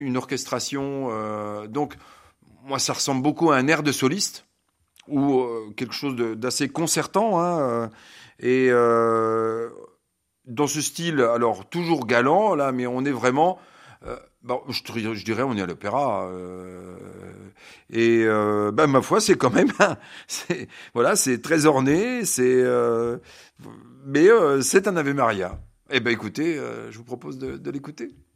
une orchestration. Donc, moi, ça ressemble beaucoup à un air de soliste ou quelque chose d'assez concertant. Hein, et dans ce style, alors toujours galant, là, mais on est vraiment... bon, je dirais on est à l'opéra. Ma foi, c'est quand même... voilà, c'est très orné, mais c'est un Ave Maria. Eh ben écoutez, je vous propose de l'écouter.